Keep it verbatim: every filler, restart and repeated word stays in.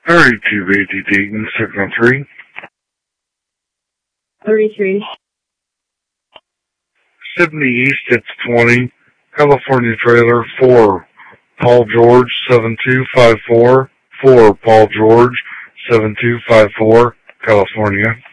Alright, two eighty Dayton, Signal three. thirty-three. Sydney East, it's twenty. California Trailer, four. Paul George, seven two five four. four, Paul George, seven two five four, California.